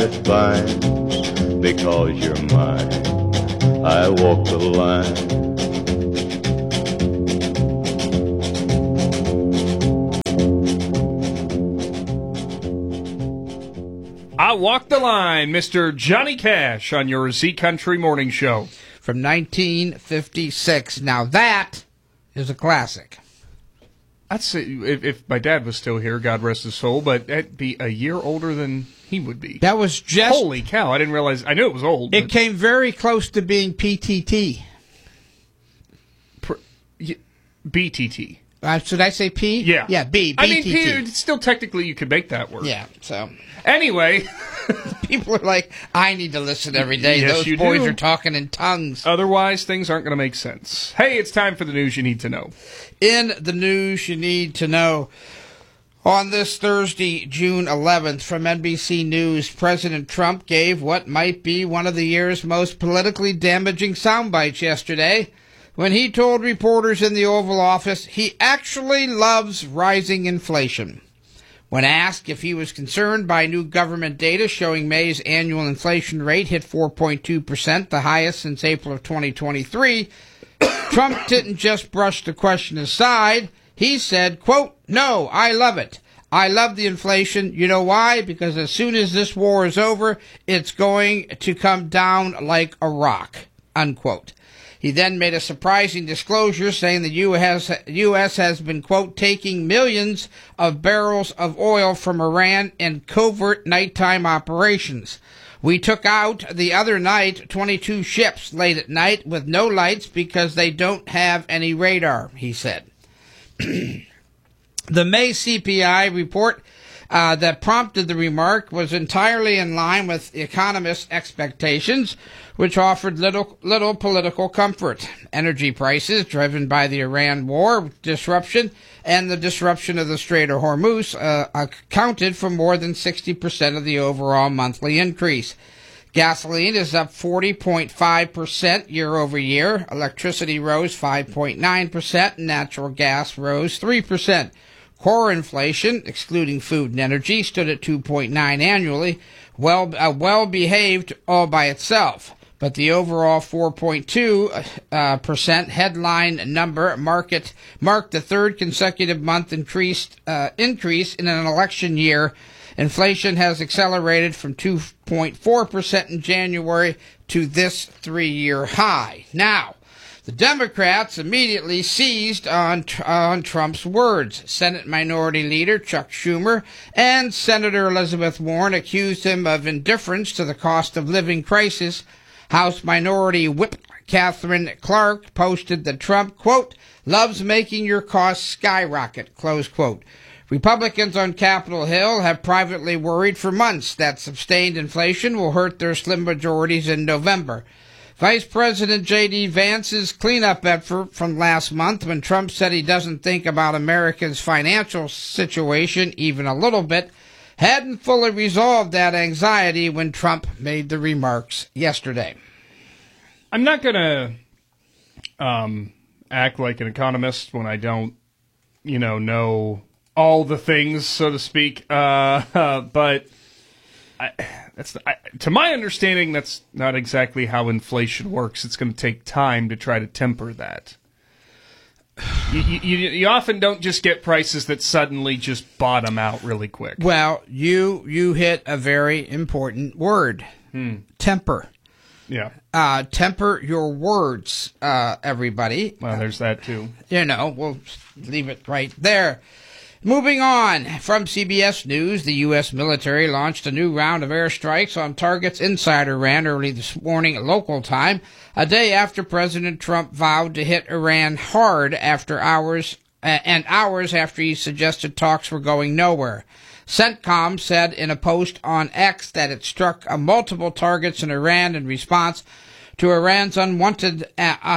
it fine, because you're mine. I walk the line. I Walk the Line, Mr. Johnny Cash on your Z Country Morning Show. From 1956. Now that is a classic. I'd say if my dad was still here, God rest his soul, but that'd be a year older than he would be. That was just... Holy cow, I didn't realize... I knew it was old. It came very close to being PTT. BTT. Should I say P? Yeah. Yeah, B. BTT. I mean, P, still technically you could make that work. Yeah, so... Anyway... People are like, I need to listen every day. Yes, Those boys do. are talking in tongues. Otherwise, things aren't going to make sense. Hey, it's time for the news you need to know. In the news you need to know, on this Thursday, June 11th, from NBC News, President Trump gave what might be one of the year's most politically damaging sound bites yesterday when he told reporters in the Oval Office he actually loves rising inflation. When asked if he was concerned by new government data showing May's annual inflation rate hit 4.2%, the highest since April of 2023, Trump didn't just brush the question aside. He said, quote, "No, I love it. I love the inflation. You know why? Because as soon as this war is over, it's going to come down like a rock," unquote. He then made a surprising disclosure saying the U.S. has been, quote, "taking millions of barrels of oil from Iran in covert nighttime operations. We took out the other night 22 ships late at night with no lights because they don't have any radar," he said. The May CPI report that prompted the remark was entirely in line with economists' expectations, which offered little political comfort. Energy prices, driven by the Iran war disruption and the disruption of the Strait of Hormuz, accounted for more than 60% of the overall monthly increase. Gasoline is up 40.5% year over year. Electricity rose 5.9%, and natural gas rose 3%. Core inflation, excluding food and energy, stood at 2.9 annually, well behaved all by itself. But the overall 4.2% headline number marked the third consecutive month increase in an election year. Inflation has accelerated from 2.4% in January to this three-year high. Now, the Democrats immediately seized on Trump's words. Senate Minority Leader Chuck Schumer and Senator Elizabeth Warren accused him of indifference to the cost of living crisis. House Minority Whip Catherine Clark posted that Trump, quote, "loves making your costs skyrocket," close quote. Republicans on Capitol Hill have privately worried for months that sustained inflation will hurt their slim majorities in November. Vice President J.D. Vance's cleanup effort from last month, when Trump said he doesn't think about Americans' financial situation even a little bit, hadn't fully resolved that anxiety when Trump made the remarks yesterday. I'm not going to act like an economist when I don't, know all the things, so to speak. But to my understanding, that's not exactly how inflation works. It's going to take time to try to temper that. You often don't just get prices that suddenly just bottom out really quick. Well, you hit a very important word. Temper. Yeah. Temper your words, everybody. Well, there's that too. We'll leave it right there. Moving on, from CBS News, the U.S. military launched a new round of airstrikes on targets inside Iran early this morning local time, a day after President Trump vowed to hit Iran hard after hours after he suggested talks were going nowhere. CENTCOM said in a post on X that it struck multiple targets in Iran in response to Iran's unwarranted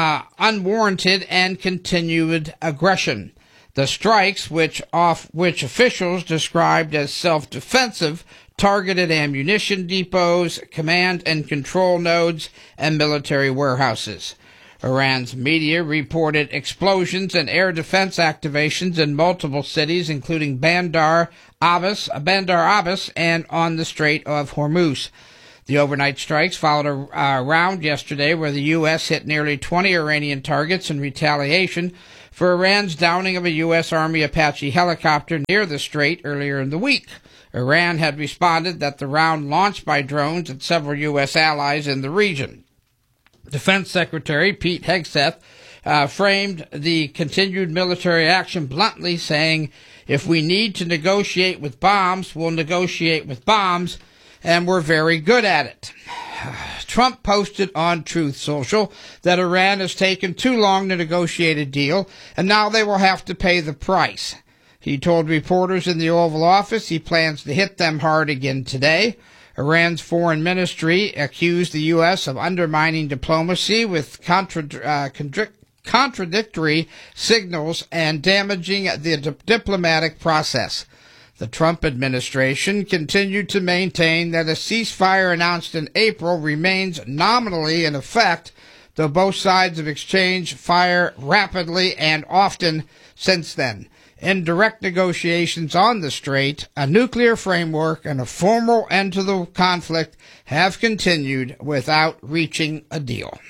and continued aggression. The strikes, which officials described as self-defensive, targeted ammunition depots, command and control nodes, and military warehouses. Iran's media reported explosions and air defense activations in multiple cities, including Bandar Bandar Abbas, and on the Strait of Hormuz. The overnight strikes followed a round yesterday where the U.S. hit nearly 20 Iranian targets in retaliation for Iran's downing of a U.S. Army Apache helicopter near the strait earlier in the week. Iran had responded that the round launched by drones at several U.S. allies in the region. Defense Secretary Pete Hegseth framed the continued military action bluntly, saying, "If we need to negotiate with bombs, we'll negotiate with bombs, and we're very good at it." Trump posted on Truth Social that Iran has taken too long to negotiate a deal, and now they will have to pay the price. He told reporters in the Oval Office he plans to hit them hard again today. Iran's foreign ministry accused the U.S. of undermining diplomacy with contradictory signals and damaging the diplomatic process. The Trump administration continued to maintain that a ceasefire announced in April remains nominally in effect, though both sides have exchanged fire rapidly and often since then. In direct negotiations on the strait, a nuclear framework and a formal end to the conflict have continued without reaching a deal.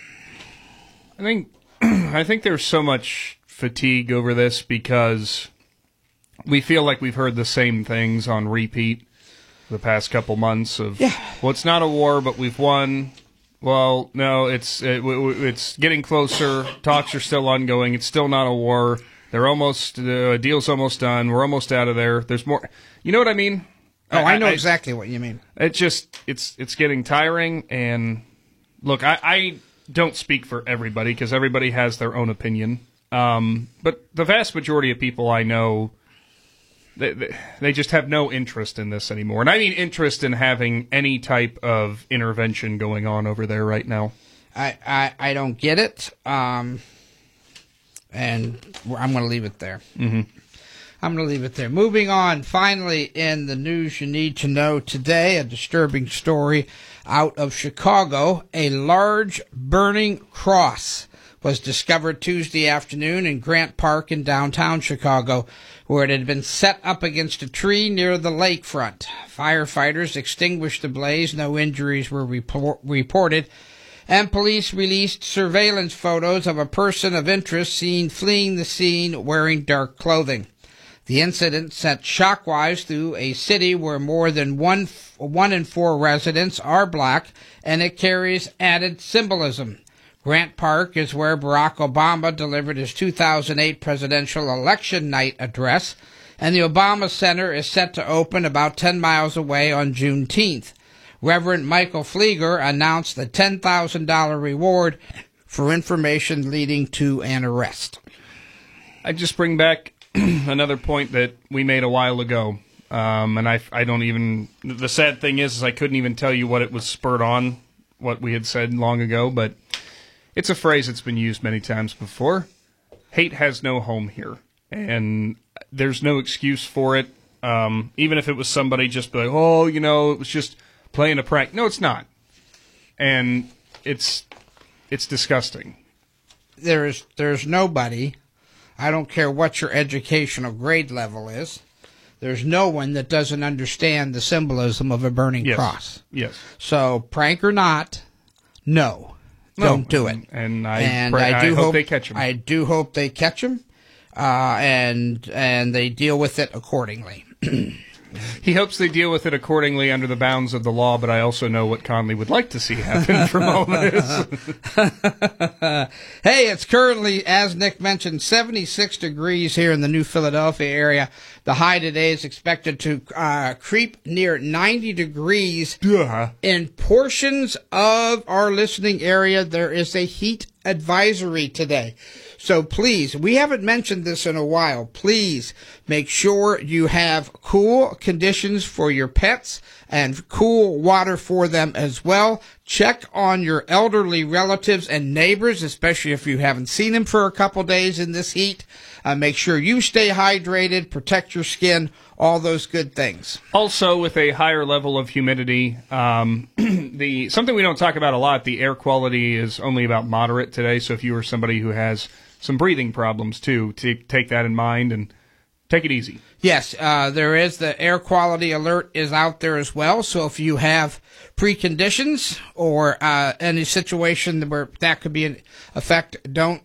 I think there's so much fatigue over this because we feel like we've heard the same things on repeat the past couple months of, well, it's not a war, but we've won. Well, no, it's getting closer. Talks are still ongoing. It's still not a war. The deal's almost done. We're almost out of there. There's more. You know what I mean? Oh, I know exactly what you mean. It's getting tiring. And look, I don't speak for everybody because everybody has their own opinion. But the vast majority of people I know, they just have no interest in this anymore. And I mean interest in having any type of intervention going on over there right now. I don't get it. And I'm going to leave it there. Mm-hmm. I'm going to leave it there. Moving on, finally, in the news you need to know today, a disturbing story out of Chicago. A large burning cross was discovered Tuesday afternoon in Grant Park in downtown Chicago, where it had been set up against a tree near the lakefront. Firefighters extinguished the blaze. No injuries were reported. And police released surveillance photos of a person of interest seen fleeing the scene wearing dark clothing. The incident sent shockwaves through a city where more than one in four residents are black, and it carries added symbolism. Grant Park is where Barack Obama delivered his 2008 presidential election night address, and the Obama Center is set to open about 10 miles away on Juneteenth. Reverend Michael Flieger announced the $10,000 reward for information leading to an arrest. I just bring back another point that we made a while ago, and I don't even. The sad thing is I couldn't even tell you what it was spurred on, what we had said long ago, but it's a phrase that's been used many times before. Hate has no home here, and there's no excuse for it. Even if it was somebody just be like, oh, it was just playing a prank. No, it's not. And it's disgusting. There's nobody, I don't care what your educational grade level is, there's no one that doesn't understand the symbolism of a burning cross. Yes. So, prank or not, no, don't do it. And I hope they catch him. I do hope they catch him, and they deal with it accordingly. He hopes they deal with it accordingly under the bounds of the law, but I also know what Conley would like to see happen from all this. Hey, it's currently, as Nick mentioned, 76 degrees here in the New Philadelphia area. The high today is expected to creep near 90 degrees. In portions of our listening area, there is a heat advisory today. So please, we haven't mentioned this in a while, please make sure you have cool conditions for your pets and cool water for them as well. Check on your elderly relatives and neighbors, especially if you haven't seen them for a couple days in this heat. Make sure you stay hydrated, protect your skin, all those good things. Also, with a higher level of humidity, something we don't talk about a lot, the air quality is only about moderate today. So if you are somebody who has some breathing problems too, take that in mind. And take it easy. Yes, there is. The air quality alert is out there as well. So if you have preconditions or any situation where that could be an effect, don't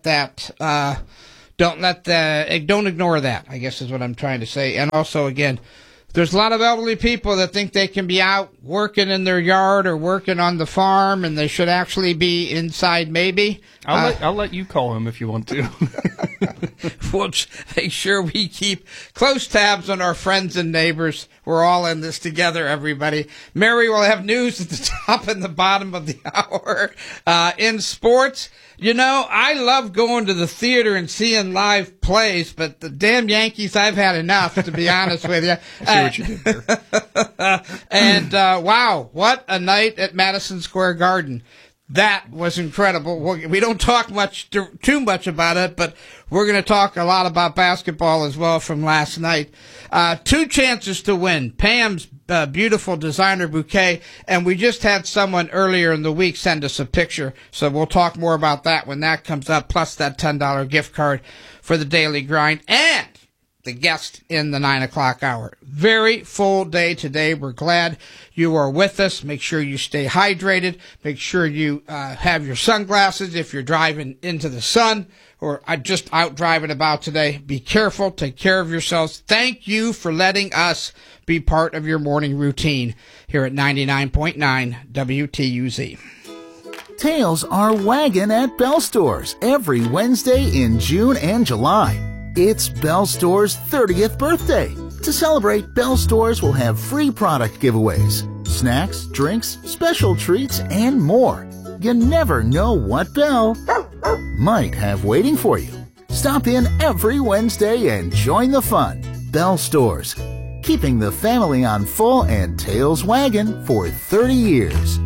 ignore that, I guess is what I'm trying to say. And also, again, there's a lot of elderly people that think they can be out working in their yard or working on the farm, and they should actually be inside maybe. I'll let you call him if you want to. We'll make sure we keep close tabs on our friends and neighbors. We're all in this together, everybody. Mary will have news at the top and the bottom of the hour. In sports, I love going to the theater and seeing live plays, but the damn Yankees, I've had enough, to be honest with you. I see what you did there. And wow, what a night at Madison Square Garden. That was incredible. We don't talk too much about it, but we're going to talk a lot about basketball as well from last night. 2 chances to win. Pam's beautiful designer bouquet, and we just had someone earlier in the week send us a picture, so we'll talk more about that when that comes up, plus that $10 gift card for the Daily Grind, and the guest in the 9 o'clock hour. Very full day today. We're glad you are with us. Make sure you stay hydrated. Make sure you have your sunglasses if you're driving into the sun or just out driving about today. Be careful. Take care of yourselves. Thank you for letting us be part of your morning routine here at 99.9 WTUZ. Tails are wagging at Bell Stores every Wednesday in June and July. It's Bell Stores' 30th birthday. To celebrate, Bell Stores will have free product giveaways, snacks, drinks, special treats, and more. You never know what Bell might have waiting for you. Stop in every Wednesday and join the fun. Bell Stores, keeping the family on full and tails wagging for 30 years.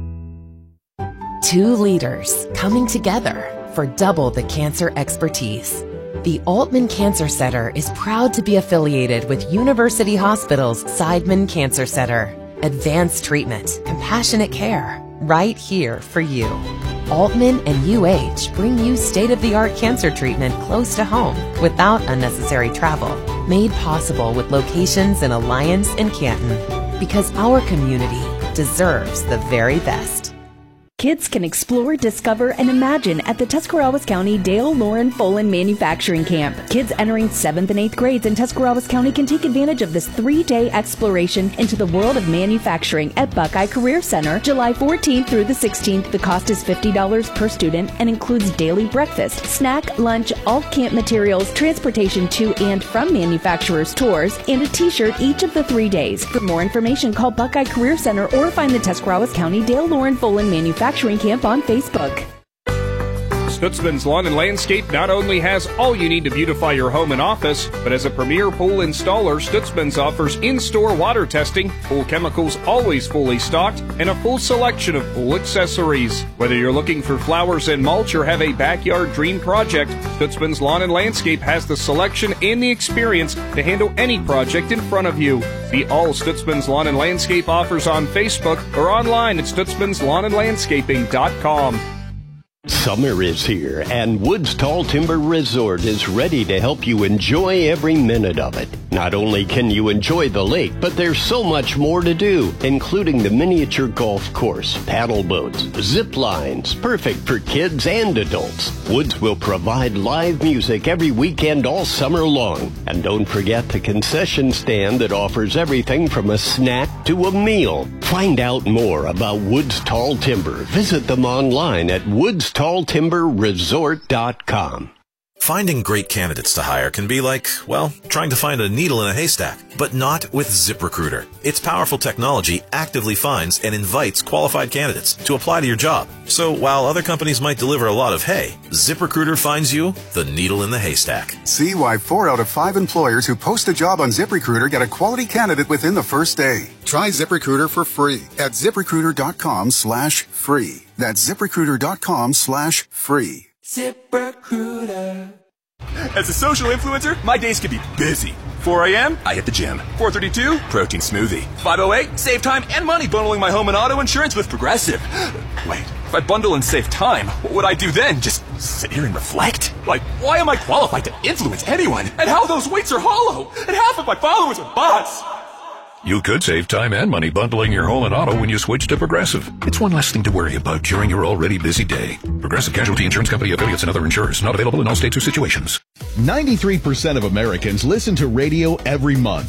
2 leaders coming together for double the cancer expertise. The Altman Cancer Center is proud to be affiliated with University Hospital's Seidman Cancer Center. Advanced treatment, compassionate care, right here for you. Altman and UH bring you state-of-the-art cancer treatment close to home without unnecessary travel. Made possible with locations in Alliance and Canton. Because our community deserves the very best. Kids can explore, discover, and imagine at the Tuscarawas County Dale Lauren Folan Manufacturing Camp. Kids entering 7th and 8th grades in Tuscarawas County can take advantage of this 3-day exploration into the world of manufacturing at Buckeye Career Center, July 14th through the 16th. The cost is $50 per student and includes daily breakfast, snack, lunch, all camp materials, transportation to and from manufacturers' tours, and a t-shirt each of the 3 days. For more information, call Buckeye Career Center or find the Tuscarawas County Dale Lauren Folan Manufacturing Camp on Facebook. Stutzman's Lawn and Landscape not only has all you need to beautify your home and office, but as a premier pool installer, Stutzman's offers in-store water testing, pool chemicals always fully stocked, and a full selection of pool accessories. Whether you're looking for flowers and mulch or have a backyard dream project, Stutzman's Lawn and Landscape has the selection and the experience to handle any project in front of you. See all Stutzman's Lawn and Landscape offers on Facebook or online at stutzmanslawnandlandscaping.com. Summer is here, and Woods Tall Timber Resort is ready to help you enjoy every minute of it. Not only can you enjoy the lake, but there's so much more to do, including the miniature golf course, paddle boats, zip lines, perfect for kids and adults. Woods will provide live music every weekend all summer long. And don't forget the concession stand that offers everything from a snack to a meal. Find out more about Woods Tall Timber. Visit them online at woodstalltimberresort.com. Finding great candidates to hire can be like, well, trying to find a needle in a haystack, but not with ZipRecruiter. Its powerful technology actively finds and invites qualified candidates to apply to your job. So while other companies might deliver a lot of hay, ZipRecruiter finds you the needle in the haystack. See why 4 out of 5 employers who post a job on ZipRecruiter get a quality candidate within the first day. Try ZipRecruiter for free at ZipRecruiter.com/free. That's ZipRecruiter.com/free. ZipRecruiter. As a social influencer, my days can be busy. 4 a.m., I hit the gym. 4:32, protein smoothie. 5:08, save time and money bundling my home and auto insurance with Progressive. Wait, If I bundle and save time, what would I do then? Just sit here and reflect? Like, why am I qualified to influence anyone? And how those weights are hollow? And half of my followers are bots! You could save time and money bundling your home and auto when you switch to Progressive. It's one less thing to worry about during your already busy day. Progressive Casualty Insurance Company, affiliates, and other insurers. Not available in all states or situations. 93% of Americans listen to radio every month.